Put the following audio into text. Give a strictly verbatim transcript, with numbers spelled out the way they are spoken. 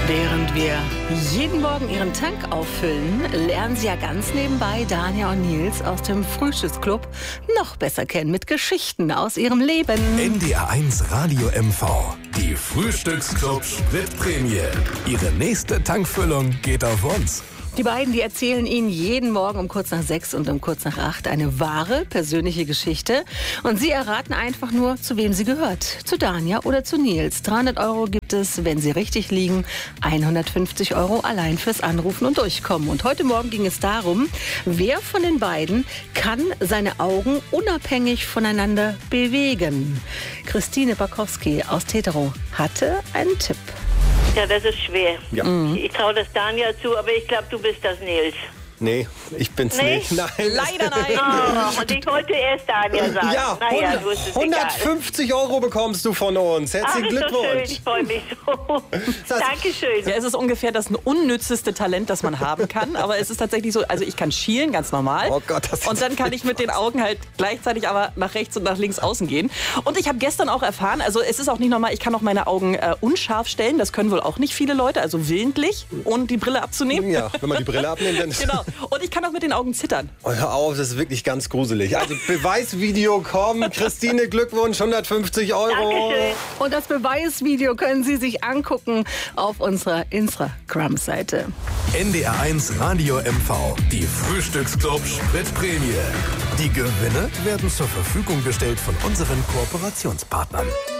Während wir jeden Morgen ihren Tank auffüllen, lernen Sie ja ganz nebenbei Dania und Nils aus dem Frühstücksclub noch besser kennen mit Geschichten aus ihrem Leben. N D R eins Radio M V. Die Frühstücksclub Spritprämie. Ihre nächste Tankfüllung geht auf uns. Die beiden, die erzählen Ihnen jeden Morgen um kurz nach sechs und um kurz nach acht eine wahre, persönliche Geschichte. Und Sie erraten einfach nur, zu wem sie gehört. Zu Dania oder zu Nils. dreihundert Euro gibt es, wenn Sie richtig liegen. hundertfünfzig Euro allein fürs Anrufen und Durchkommen. Und heute Morgen ging es darum, wer von den beiden kann seine Augen unabhängig voneinander bewegen. Christine Bakowski aus Tetero hatte einen Tipp. Ja, das ist schwer. Ja. Mhm. Ich traue das Dania zu, aber ich glaube, du bist das Nils. Nee, ich bin's Nee? nicht. Nein. Leider nein. Oh, und ich wollte erst Dania sagen. Ja, naja, du ist es hundertfünfzig Euro bekommst du von uns. Herzlichen Ach, ist doch schön, Glückwunsch. ich freue mich so. Dankeschön. Ja, es ist ungefähr das unnützeste Talent, das man haben kann. Aber es ist tatsächlich so, also ich kann schielen, ganz normal. Oh Gott, das ist Und dann kann ich mit den Augen halt gleichzeitig aber nach rechts und nach links außen gehen. Und ich habe gestern auch erfahren, also es ist auch nicht normal, ich kann auch meine Augen äh, unscharf stellen. Das können wohl auch nicht viele Leute, also willentlich, ohne die Brille abzunehmen. Ja, wenn man die Brille abnimmt, dann ist Genau. Und ich kann auch mit den Augen zittern. Oh, hör auf, das ist wirklich ganz gruselig. Also Beweisvideo kommt. Christine, Glückwunsch, hundertfünfzig Euro. Dankeschön. Und das Beweisvideo können Sie sich angucken auf unserer Instagram-Seite. N D R eins Radio M V. Die Frühstücksclub Spritprämie. Die Gewinne werden zur Verfügung gestellt von unseren Kooperationspartnern.